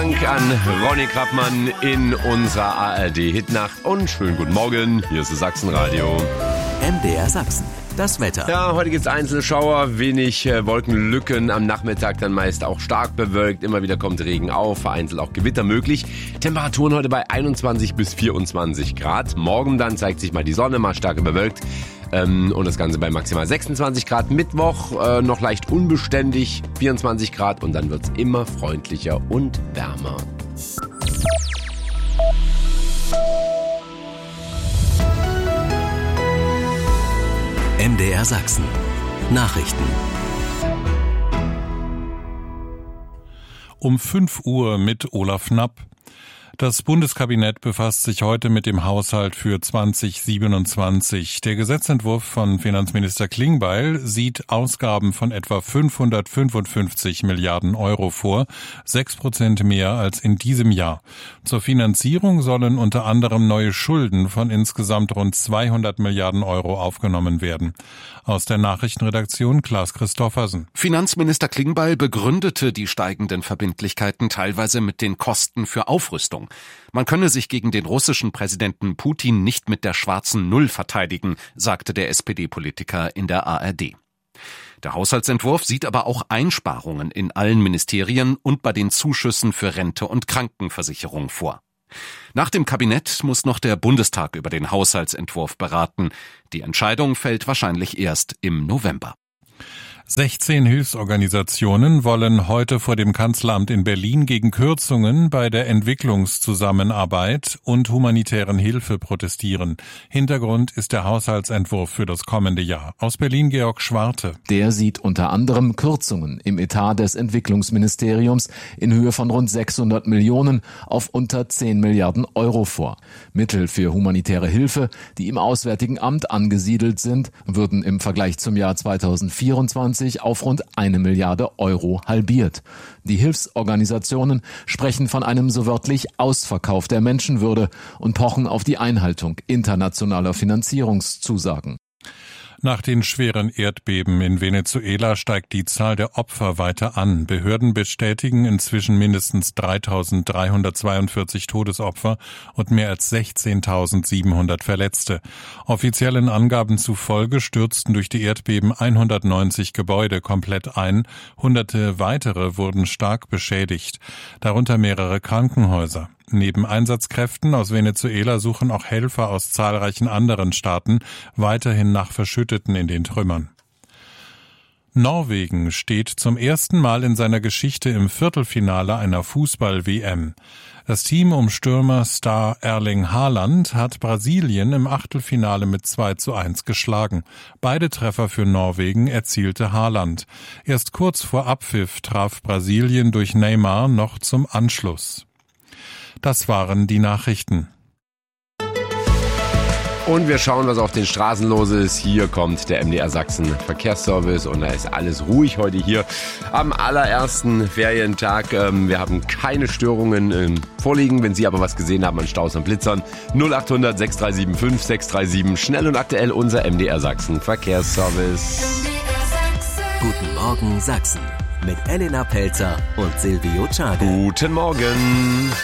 Dank an Ronny Krappmann in unserer ARD-Hitnacht und schönen guten Morgen, hier ist das Sachsenradio. MDR Sachsen, das Wetter. Ja, heute gibt es einzelne Schauer, wenig Wolkenlücken, am Nachmittag dann meist auch stark bewölkt, immer wieder kommt Regen auf, vereinzelt auch Gewitter möglich. Temperaturen heute bei 21 bis 24 Grad, morgen dann zeigt sich mal die Sonne, mal stark bewölkt. Und das Ganze bei maximal 26 Grad. Mittwoch noch leicht unbeständig, 24 Grad und dann wird es immer freundlicher und wärmer. MDR Sachsen. Nachrichten. Um 5 Uhr mit Olaf Knapp. Das Bundeskabinett befasst sich heute mit dem Haushalt für 2027. Der Gesetzentwurf von Finanzminister Klingbeil sieht Ausgaben von etwa 555 Milliarden Euro vor, 6% mehr als in diesem Jahr. Zur Finanzierung sollen unter anderem neue Schulden von insgesamt rund 200 Milliarden Euro aufgenommen werden. Aus der Nachrichtenredaktion Klaas Christoffersen. Finanzminister Klingbeil begründete die steigenden Verbindlichkeiten teilweise mit den Kosten für Aufrüstung. Man könne sich gegen den russischen Präsidenten Putin nicht mit der schwarzen Null verteidigen, sagte der SPD-Politiker in der ARD. Der Haushaltsentwurf sieht aber auch Einsparungen in allen Ministerien und bei den Zuschüssen für Rente und Krankenversicherung vor. Nach dem Kabinett muss noch der Bundestag über den Haushaltsentwurf beraten. Die Entscheidung fällt wahrscheinlich erst im November. 16 Hilfsorganisationen wollen heute vor dem Kanzleramt in Berlin gegen Kürzungen bei der Entwicklungszusammenarbeit und humanitären Hilfe protestieren. Hintergrund ist der Haushaltsentwurf für das kommende Jahr. Aus Berlin Georg Schwarte. Der sieht unter anderem Kürzungen im Etat des Entwicklungsministeriums in Höhe von rund 600 Millionen auf unter 10 Milliarden Euro vor. Mittel für humanitäre Hilfe, die im Auswärtigen Amt angesiedelt sind, würden im Vergleich zum Jahr 2024 auf rund 1 Milliarde Euro halbiert. Die Hilfsorganisationen sprechen von einem so wörtlich Ausverkauf der Menschenwürde und pochen auf die Einhaltung internationaler Finanzierungszusagen. Nach den schweren Erdbeben in Venezuela steigt die Zahl der Opfer weiter an. Behörden bestätigen inzwischen mindestens 3.342 Todesopfer und mehr als 16.700 Verletzte. Offiziellen Angaben zufolge stürzten durch die Erdbeben 190 Gebäude komplett ein. Hunderte weitere wurden stark beschädigt, darunter mehrere Krankenhäuser. Neben Einsatzkräften aus Venezuela suchen auch Helfer aus zahlreichen anderen Staaten weiterhin nach Verschütteten in den Trümmern. Norwegen steht zum ersten Mal in seiner Geschichte im Viertelfinale einer Fußball-WM. Das Team um Stürmerstar Erling Haaland hat Brasilien im Achtelfinale mit 2:1 geschlagen. Beide Treffer für Norwegen erzielte Haaland. Erst kurz vor Abpfiff traf Brasilien durch Neymar noch zum Anschluss. Das waren die Nachrichten. Und wir schauen, was auf den Straßen los ist. Hier kommt der MDR Sachsen Verkehrsservice und da ist alles ruhig heute hier am allerersten Ferientag. Wir haben keine Störungen vorliegen. Wenn Sie aber was gesehen haben an Staus und Blitzern, 0800 6375 637, schnell und aktuell unser MDR Sachsen Verkehrsservice. Guten Morgen Sachsen mit Elena Pelzer und Silvio Czade. Guten Morgen.